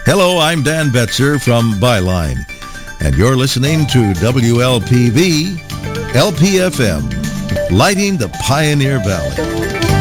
Hello, I'm Dan Betzer from Byline, and you're listening to WLPV, LPFM, lighting the Pioneer Valley.